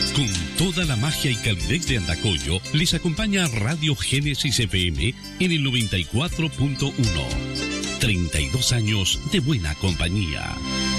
Con toda la magia y calidez de Andacollo, les acompaña Radio Génesis FM en el 94.1. 32 años de buena compañía.